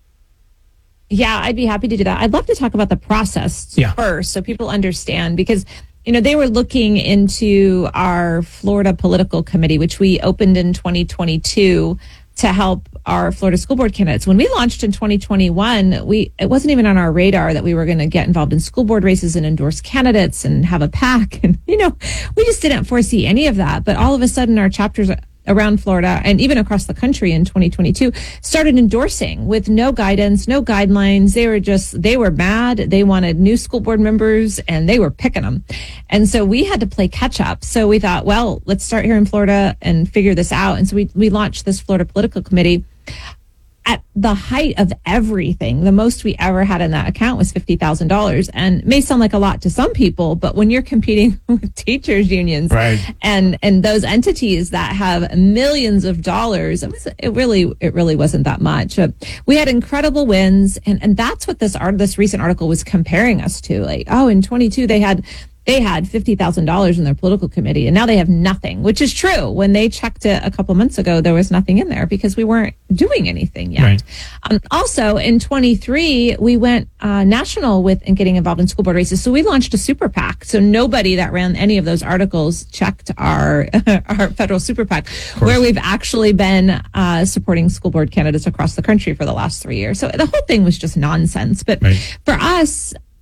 Yeah, I'd be happy to do that. I'd love to talk about the process yeah. first so people understand because, you know, they were looking into our Florida Political Committee, which we opened in twenty twenty-two to help our Florida school board candidates. When we launched in twenty twenty-one, we it wasn't even on our radar that we were going to get involved in school board races and endorse candidates and have a PAC. And, you know, we just didn't foresee any of that. But all of a sudden, our chapters around Florida and even across the country in twenty twenty-two started endorsing with no guidance, no guidelines. They were just, they were mad. They wanted new school board members and they were picking them. And so we had to play catch up. So we thought, well, let's start here in Florida and figure this out. And so we, we launched this Florida Political Committee. At the height of everything, the most we ever had in that account was fifty thousand dollars. And it may sound like a lot to some people, but when you're competing with teachers unions right. and, and those entities that have millions of dollars, it, was, it really, it really wasn't that much. Uh, we had incredible wins. And, and that's what this art, this recent article was comparing us to. Like, oh, in twenty-two, they had, they had fifty thousand dollars in their political committee and now they have nothing, which is true. When they checked it a couple months ago, there was nothing in there because we weren't doing anything yet. Right. Um, also in twenty-three, we went uh, national with and getting involved in school board races. So we launched a super PAC. So nobody that ran any of those articles checked our, our federal super PAC, where we've actually been uh, supporting school board candidates across the country for the last three years. So the whole thing was just nonsense. But right. for us,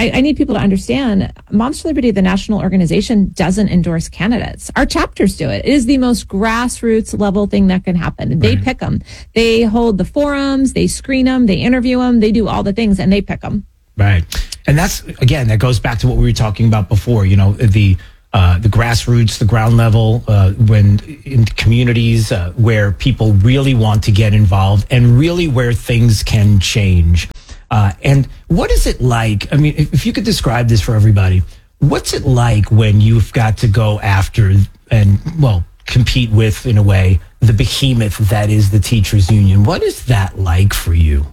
I, I need people to understand Moms for Liberty, the national organization, doesn't endorse candidates. Our chapters do it. It is the most grassroots level thing that can happen. They Right. pick them. They hold the forums, they screen them, they interview them, they do all the things, and they pick them. Right. And that's, again, that goes back to what we were talking about before, you know, the uh, the grassroots, the ground level, uh, when in communities uh, where people really want to get involved and really where things can change. Uh, and what is it like? I mean, if, if you could describe this for everybody, what's it like when you've got to go after and, well, compete with, in a way, the behemoth that is the teachers union? What is that like for you?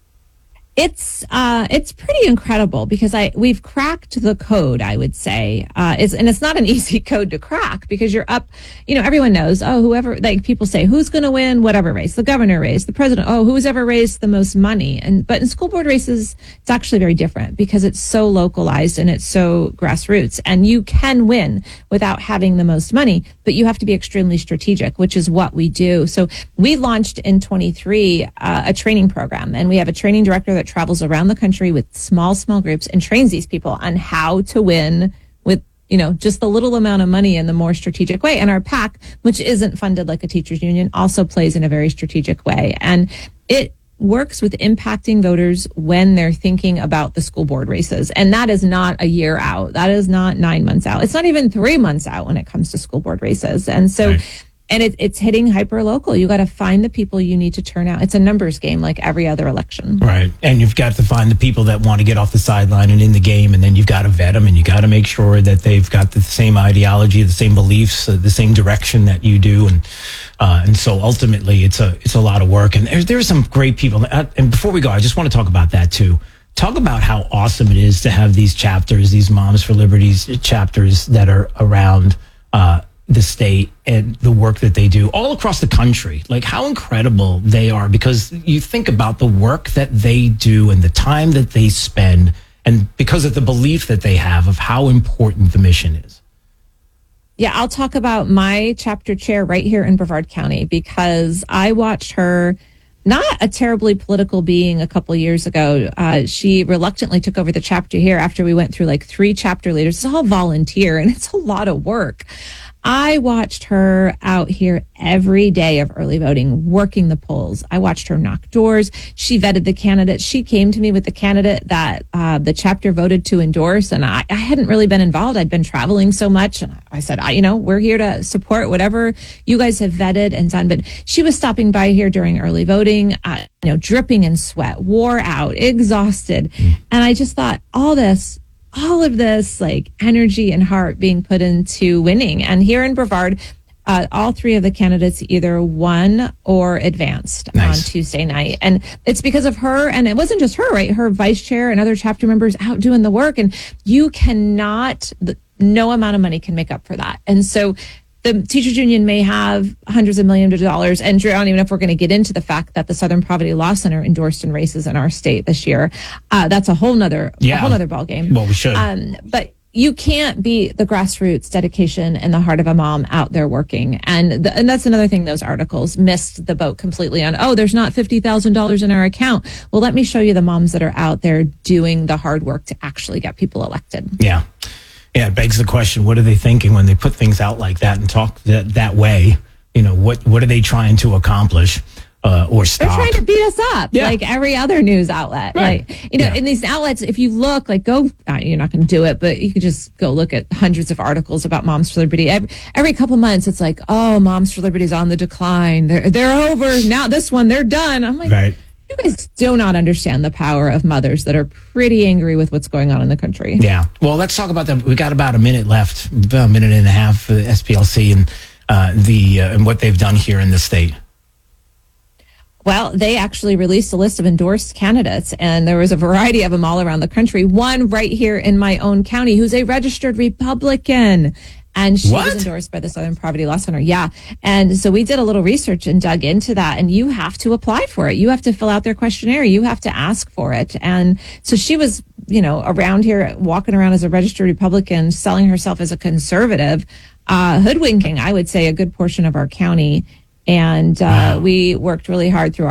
It's uh, it's pretty incredible because I we've cracked the code, I would say, uh, it's, and it's not an easy code to crack because you're up, you know, everyone knows, oh, whoever, like people say, who's going to win whatever race, the governor race, the president, oh, who's ever raised the most money. And but in school board races, it's actually very different because it's so localized and it's so grassroots, and you can win without having the most money, but you have to be extremely strategic, which is what we do. So we launched in twenty-three uh, a training program, and we have a training director that travels around the country with small, small groups and trains these people on how to win with, you know, just the little amount of money in the more strategic way. And our PAC, which isn't funded like a teachers union, also plays in a very strategic way. And it works with impacting voters when they're thinking about the school board races. And that is not a year out. That is not nine months out. It's not even three months out when it comes to school board races. And so right. And it, it's hitting hyper local. You got to find the people you need to turn out. It's a numbers game like every other election. Right. And you've got to find the people that want to get off the sideline and in the game. And then you've got to vet them, and you got to make sure that they've got the same ideology, the same beliefs, uh, the same direction that you do. And uh, and so ultimately it's a it's a lot of work. And there's, there's some great people. And before we go, I just want to talk about that too. Talk about how awesome it is to have these chapters, these Moms for Liberties chapters that are around uh the state and the work that they do all across the country. Like how incredible they are, because you think about the work that they do and the time that they spend, and because of the belief that they have of how important the mission is. Yeah, I'll talk about my chapter chair right here in Brevard County, because I watched her, not a terribly political being a couple years ago. Uh, she reluctantly took over the chapter here after we went through like three chapter leaders. It's all volunteer and it's a lot of work. I watched her out here every day of early voting, working the polls. I watched her knock doors. She vetted the candidates. She came to me with the candidate that uh, the chapter voted to endorse. And I, I hadn't really been involved. I'd been traveling so much. And I said, I, you know, we're here to support whatever you guys have vetted and done. But she was stopping by here during early voting, uh, you know, dripping in sweat, wore out, exhausted. And I just thought, all this, all of this like energy and heart being put into winning. And here in Brevard, uh, all three of the candidates either won or advanced nice. on Tuesday night. And it's because of her. And it wasn't just her, right? Her vice chair and other chapter members out doing the work. And you cannot, no amount of money can make up for that. And so the teachers union may have hundreds of millions of dollars. And Drew, I don't even know if we're going to get into the fact that the Southern Poverty Law Center endorsed in races in our state this year. Uh, that's a whole nother, yeah. a whole nother ballgame. Well, we should. Um, but you can't beat the grassroots dedication and the heart of a mom out there working. And the, and that's another thing those articles missed the boat completely on. Oh, there's not fifty thousand dollars in our account. Well, let me show you the moms that are out there doing the hard work to actually get people elected. Yeah. Yeah, it begs the question, what are they thinking when they put things out like that and talk that, that way? You know, what, what are they trying to accomplish uh, or stop? They're trying to beat us up, yeah. like every other news outlet. Right. Like, you know, yeah. in these outlets, if you look, like go, uh, you're not going to do it, but you could just go look at hundreds of articles about Moms for Liberty. Every, every couple months, it's like, oh, Moms for Liberty is on the decline. They're, they're over. Now this one, they're done. I'm like, right. You guys do not understand the power of mothers that are pretty angry with what's going on in the country. Yeah. Well, let's talk about that. We got about a minute left, about a minute and a half for the S P L C and uh, the uh, and what they've done here in the state. Well, they actually released a list of endorsed candidates, and there was a variety of them all around the country. One right here in my own county who's a registered Republican. And she what? was endorsed by the Southern Poverty Law Center. Yeah. And so we did a little research and dug into that. And you have to apply for it. You have to fill out their questionnaire. You have to ask for it. And so she was, you know, around here, walking around as a registered Republican, selling herself as a conservative, uh, hoodwinking, I would say, a good portion of our county. And uh, wow. we worked really hard through our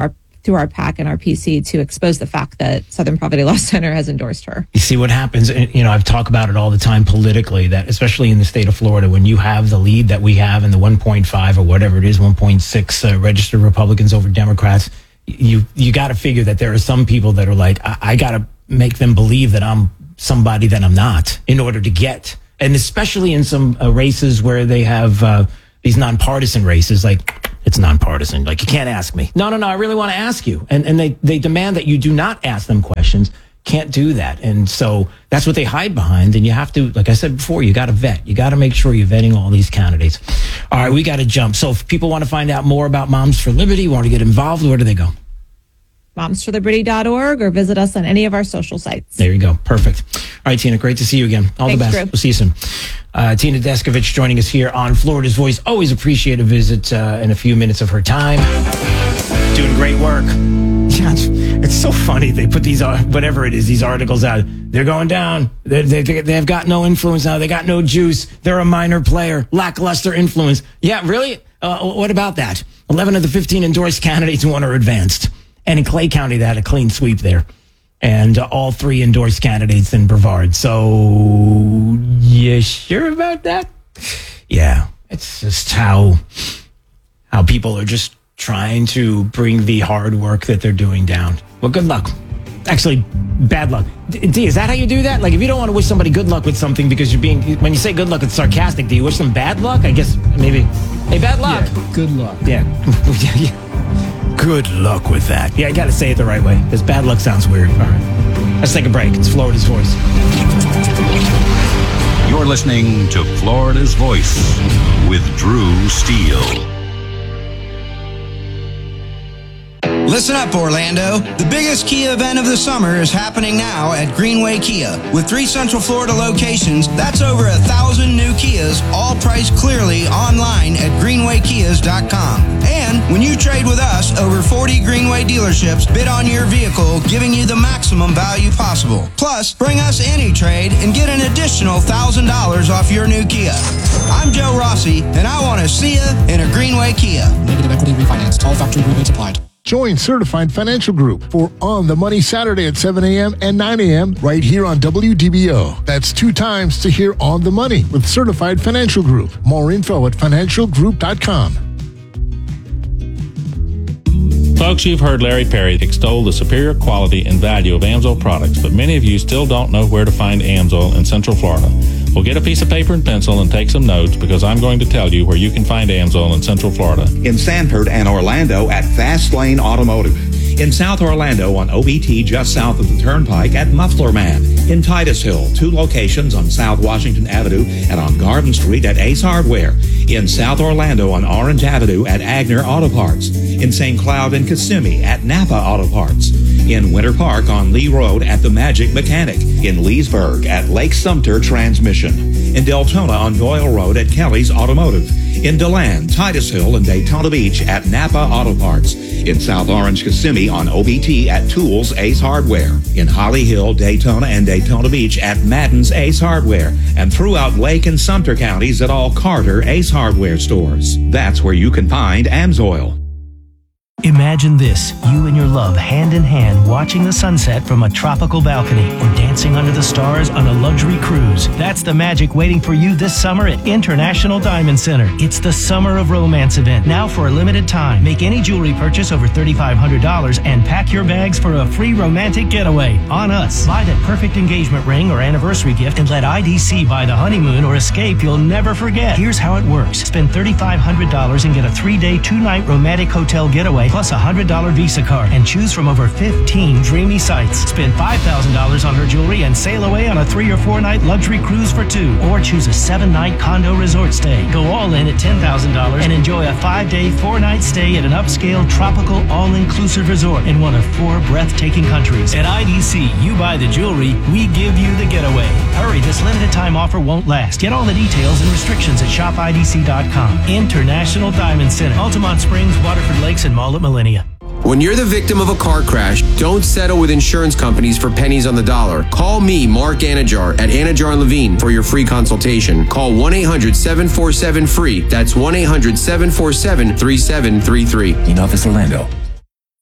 through our PAC and our P C to expose the fact that Southern Poverty Law Center has endorsed her. You see what happens, and, you know, I've talked about it all the time politically, that especially in the state of Florida, when you have the lead that we have in the one point five or whatever it is, one point six uh, registered Republicans over Democrats, you you got to figure that there are some people that are like, I, I got to make them believe that I'm somebody that I'm not in order to get, and especially in some uh, races where they have uh, these nonpartisan races, like, it's nonpartisan. Like, you can't ask me. No, no, no, I really want to ask you. And and they, they demand that you do not ask them questions. Can't do that. And so that's what they hide behind. And you have to, like I said before, you got to vet. You got to make sure you're vetting all these candidates. All right, we got to jump. So if people want to find out more about Moms for Liberty, want to get involved, where do they go? moms for liberty dot org or visit us on any of our social sites. There you go. Perfect. All right, Tina, great to see you again. All Thanks, the best. Drew. We'll see you soon. Uh, Tina Descovich joining us here on Florida's Voice. Always appreciate a visit uh, and a few minutes of her time. Doing great work. Yeah, it's, it's so funny. They put these, uh, whatever it is, these articles out. They're going down. They they they've got no influence now. They got no juice. They're a minor player. Lackluster influence. Yeah, really? Uh, what about that? eleven of the fifteen endorsed candidates won or advanced. And in Clay County, they had a clean sweep there. And uh, all three endorsed candidates in Brevard. So, you sure about that? Yeah, it's just how how people are just trying to bring the hard work that they're doing down. Well, good luck. Actually, bad luck. D, D, is that how you do that? Like, if you don't want to wish somebody good luck with something because you're being, when you say good luck, it's sarcastic. Do you wish them bad luck? I guess maybe. Hey, bad luck. Yeah, good luck. Yeah. yeah, yeah. Good luck with that. Yeah, I got to say it the right way because bad luck sounds weird. All right. Let's take a break. It's Florida's Voice. You're listening to Florida's Voice with Drew Steele. Listen up, Orlando. The biggest Kia event of the summer is happening now at Greenway Kia. With three Central Florida locations, that's over a thousand new Kias, all priced clearly online at greenway kias dot com. And when you trade with us, over forty Greenway dealerships bid on your vehicle, giving you the maximum value possible. Plus, bring us any trade and get an additional one thousand dollars off your new Kia. I'm Joe Rossi, and I want to see you in a Greenway Kia. Negative equity refinance. All factory rebates applied. Join Certified Financial Group for On the Money Saturday at seven a.m. and nine a.m. right here on W D B O. That's two times to hear On the Money with Certified Financial Group. More info at financial group dot com. Folks, you've heard Larry Perry extol the superior quality and value of Amsoil products, but many of you still don't know where to find Amsoil in Central Florida. Well, get a piece of paper and pencil and take some notes because I'm going to tell you where you can find Amsoil in Central Florida. In Sanford and Orlando at Fast Lane Automotive. In South Orlando on O B T just south of the Turnpike at Muffler Man. In Titusville, two locations on South Washington Avenue and on Garden Street at Ace Hardware. In South Orlando on Orange Avenue at Agner Auto Parts. In Saint Cloud and Kissimmee at Napa Auto Parts. In Winter Park on Lee Road at The Magic Mechanic. In Leesburg at Lake Sumter Transmission. In Deltona on Doyle Road at Kelly's Automotive. In DeLand, Titusville, and Daytona Beach at Napa Auto Parts. In South Orange, Kissimmee on O B T at Tools Ace Hardware. In Holly Hill, Daytona, and Daytona Beach at Madden's Ace Hardware. And throughout Lake and Sumter counties at all Carter Ace Hardware stores. That's where you can find Amsoil. Imagine this, you and your love hand in hand watching the sunset from a tropical balcony or dancing under the stars on a luxury cruise. That's the magic waiting for you this summer at International Diamond Center. It's the Summer of Romance event, now for a limited time. Make any jewelry purchase over three thousand five hundred dollars and pack your bags for a free romantic getaway on us. Buy that perfect engagement ring or anniversary gift and let I D C buy the honeymoon or escape you'll never forget. Here's how it works. Spend three thousand five hundred dollars and get a three-day, two-night romantic hotel getaway plus a one hundred dollars Visa card and choose from over fifteen dreamy sites. Spend five thousand dollars on her jewelry and sail away on a three or four night luxury cruise for two. Or choose a seven night condo resort stay. Go all in at ten thousand dollars and enjoy a five day, four night stay at an upscale, tropical, all-inclusive resort in one of four breathtaking countries. At I D C, you buy the jewelry, we give you the getaway. Hurry, this limited time offer won't last. Get all the details and restrictions at shop I D C dot com. International Diamond Center, Altamont Springs, Waterford Lakes, and Mall at Millennia. When you're the victim of a car crash, don't settle with insurance companies for pennies on the dollar. Call me, Mark Anajar, at Anajar and Levine for your free consultation. Call one eight hundred seven four seven free. That's one eight hundred seven four seven three seven three three. Enough is Orlando.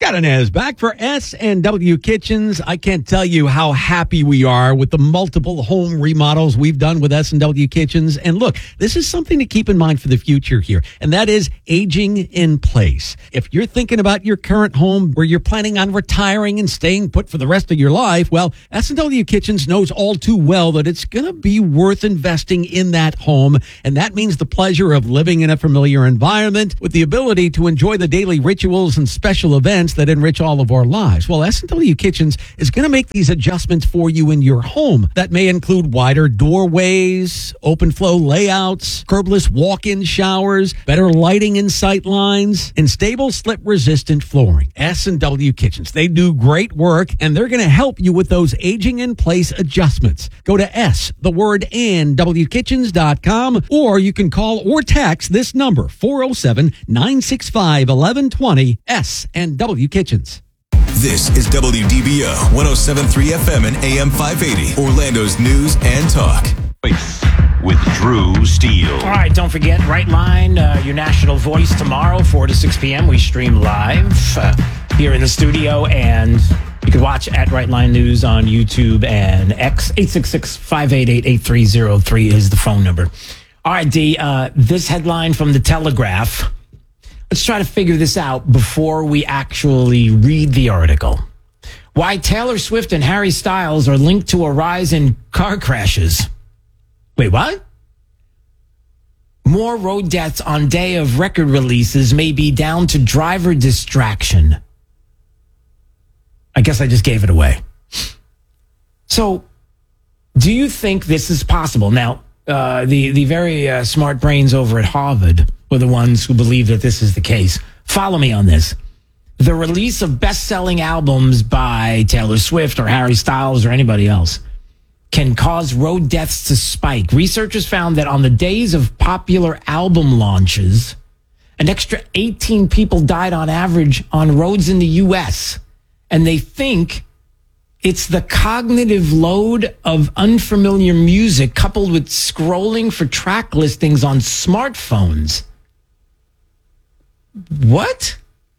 Got an as back for S and W Kitchens. I can't tell you how happy we are with the multiple home remodels we've done with S and W Kitchens. And look, this is something to keep in mind for the future here, and that is aging in place. If you're thinking about your current home where you're planning on retiring and staying put for the rest of your life, well, S and W Kitchens knows all too well that it's going to be worth investing in that home. And that means the pleasure of living in a familiar environment with the ability to enjoy the daily rituals and special events that enrich all of our lives. Well, S and W Kitchens is going to make these adjustments for you in your home. That may include wider doorways, open flow layouts, curbless walk-in showers, better lighting and sight lines, and stable slip-resistant flooring. S and W Kitchens, they do great work, and they're going to help you with those aging-in-place adjustments. Go to S, the word, and W Kitchens dot com, or you can call or text this number, four oh seven, nine six five, eleven twenty, S and W Kitchens. This is W D B O one oh seven point three F M and A M five eighty, Orlando's news and talk. With Drew Steele. All right, don't forget, Right Line, uh, your national voice tomorrow, four to six p.m. We stream live uh, here in the studio, and you can watch at Right Line News on YouTube and X. eight six six, five eight eight, eight three zero three is the phone number. All right, D, uh, this headline from The Telegraph. Let's try to figure this out before we actually read the article. Why Taylor Swift and Harry Styles are linked to a rise in car crashes. Wait, what? More road deaths on day of record releases may be down to driver distraction. I guess I just gave it away. So, do you think this is possible? Now, uh, the, the very uh, smart brains over at Harvard were the ones who believe that this is the case. Follow me on this. The release of best-selling albums by Taylor Swift or Harry Styles or anybody else can cause road deaths to spike. Researchers found that on the days of popular album launches, an extra eighteen people died on average on roads in the U S, and they think it's the cognitive load of unfamiliar music coupled with scrolling for track listings on smartphones. What?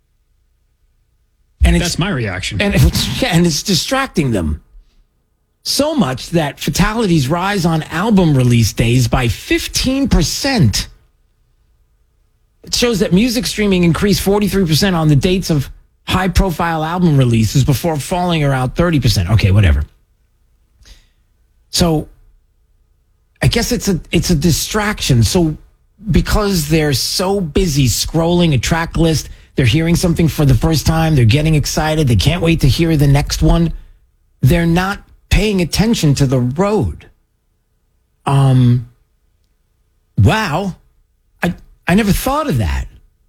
And it's, that's my reaction. And it's, and it's distracting them so much that fatalities rise on album release days by fifteen percent. It shows that music streaming increased forty-three percent on the dates of high-profile album releases before falling around thirty percent. Okay, whatever. So I guess it's a it's a distraction. So because they're so busy scrolling a track list, they're hearing something for the first time, they're getting excited, they can't wait to hear the next one, they're not paying attention to the road. Um, wow. I I never thought of that.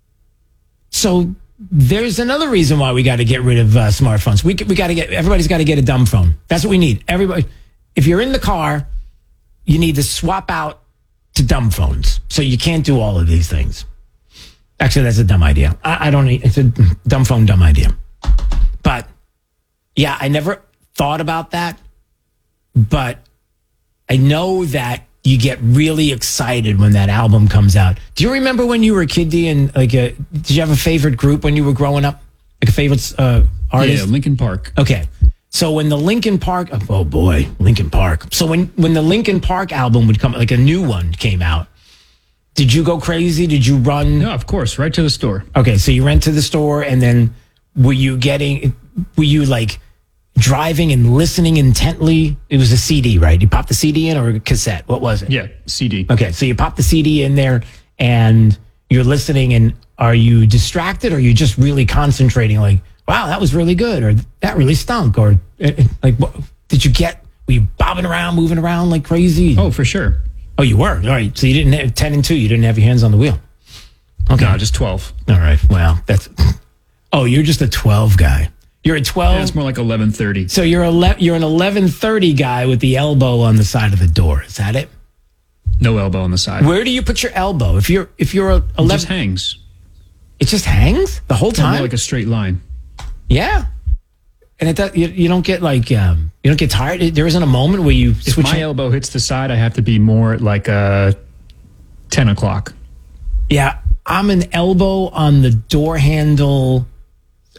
So there's another reason why we got to get rid of uh, smartphones. We we got to get everybody's got to get a dumb phone. That's what we need. Everybody, if you're in the car, you need to swap out to dumb phones. So you can't do all of these things. Actually, that's a dumb idea. I, I don't need. It's a dumb phone, dumb idea. But yeah, I never thought about that. But I know that you get really excited when that album comes out. Do you remember when you were a kid, D, and like, a, did you have a favorite group when you were growing up? Like a favorite uh, artist? Yeah, Linkin Park. Okay. So when the Linkin Park, oh boy, Linkin Park. So when, when the Linkin Park album would come, like a new one came out, did you go crazy? Did you run? No, of course, right to the store. Okay, so you ran to the store, and then were you getting, were you like driving and listening intently? It was a C D, right? You popped the C D in or a cassette? What was it? Yeah, C D. Okay, so you pop the C D in there and you're listening, and are you distracted or are you just really concentrating like, wow, that was really good, or that really stunk, or like, what, did you get, were you bobbing around, moving around like crazy? Oh, for sure. Oh, you were? All right, so you didn't have ten and two, you didn't have your hands on the wheel. Okay. No, just twelve. All right, well, that's, oh, you're just a twelve guy. You're a twelve. Yeah, it's more like eleven thirty. So you're ele- you're an eleven thirty guy with the elbow on the side of the door. Is that it? No elbow on the side. Where do you put your elbow? If you're if you're a eleven, it just hangs. It just hangs the whole time, like a straight line. Yeah, and it does, you, you don't get like um, you don't get tired. There isn't a moment where you if switch. my elbow hits the side, I have to be more at like a ten o'clock. Yeah, I'm an elbow on the door handle.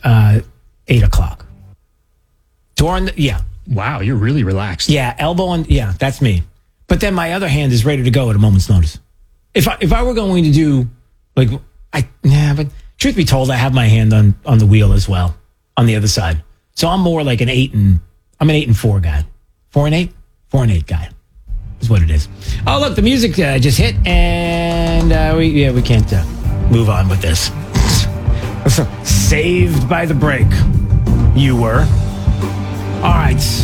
uh, eight o'clock. Torn, yeah. Wow, you're really relaxed. Yeah, elbow and yeah, that's me. But then my other hand is ready to go at a moment's notice. If I if I were going to do like I yeah, but truth be told, I have my hand on on the wheel as well on the other side. So I'm more like an eight and I'm an eight and four guy. Four and eight, four and eight guy is what it is. Oh look, the music uh, just hit, and uh, we yeah we can't uh, move on with this. Saved by the break, you were. All right.